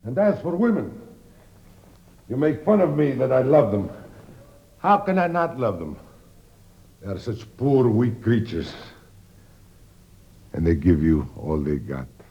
And as for women, you make fun of me that I love them. How can I not love them? They are such poor, weak creatures. And they give you all they got.